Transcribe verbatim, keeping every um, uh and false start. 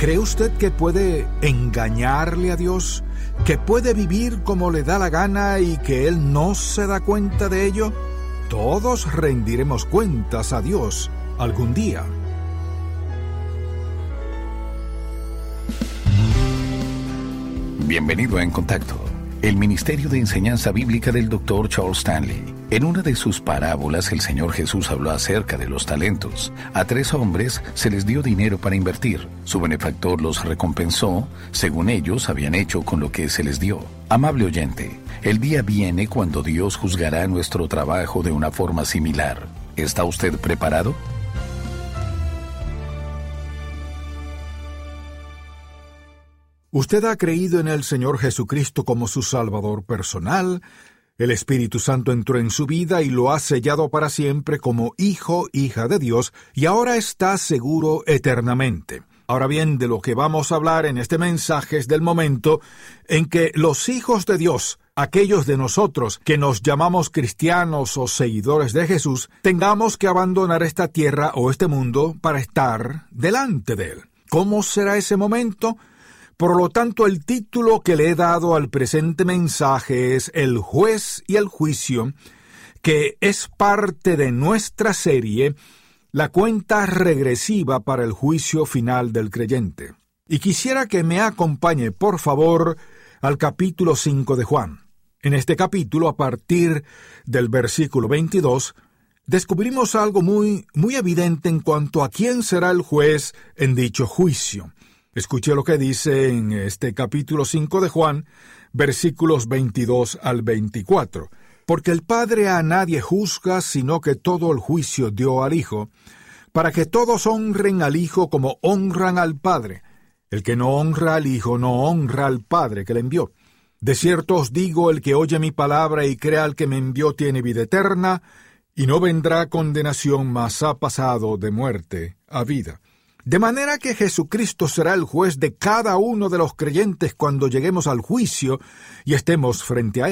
¿Cree usted que puede engañarle a Dios? ¿Que puede vivir como le da la gana y que Él no se da cuenta de ello? Todos rendiremos cuentas a Dios algún día. Bienvenido a En Contacto, el Ministerio de Enseñanza Bíblica del doctor Charles Stanley. En una de sus parábolas, el Señor Jesús habló acerca de los talentos. A tres hombres se les dio dinero para invertir. Su benefactor los recompensó, según ellos habían hecho con lo que se les dio. Amable oyente, el día viene cuando Dios juzgará nuestro trabajo de una forma similar. ¿Está usted preparado? ¿Usted ha creído en el Señor Jesucristo como su Salvador personal? El Espíritu Santo entró en su vida y lo ha sellado para siempre como hijo, hija de Dios, y ahora está seguro eternamente. Ahora bien, de lo que vamos a hablar en este mensaje es del momento en que los hijos de Dios, aquellos de nosotros que nos llamamos cristianos o seguidores de Jesús, tengamos que abandonar esta tierra o este mundo para estar delante de Él. ¿Cómo será ese momento? Por lo tanto, el título que le he dado al presente mensaje es El juez y el juicio, que es parte de nuestra serie, la cuenta regresiva para el juicio final del creyente. Y quisiera que me acompañe, por favor, al capítulo cinco de Juan. En este capítulo, a partir del versículo veintidós, descubrimos algo muy, muy evidente en cuanto a quién será el juez en dicho juicio. Escuche lo que dice en este capítulo cinco de Juan, versículos veintidós al veinticuatro. Porque el Padre a nadie juzga, sino que todo el juicio dio al Hijo, para que todos honren al Hijo como honran al Padre. El que no honra al Hijo no honra al Padre que le envió. De cierto os digo, el que oye mi palabra y crea al que me envió tiene vida eterna, y no vendrá condenación, mas ha pasado de muerte a vida. De manera que Jesucristo será el juez de cada uno de los creyentes cuando lleguemos al juicio y estemos frente a Él.